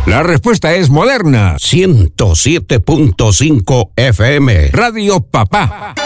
La respuesta es Moderna. 107.5 FM. Radio Papá.